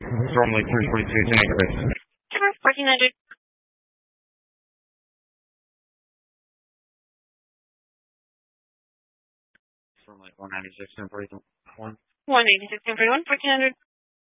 Stormlake 322, Tango Base. 1400. Stormlake 196, 1041. 186 and 41, 1400.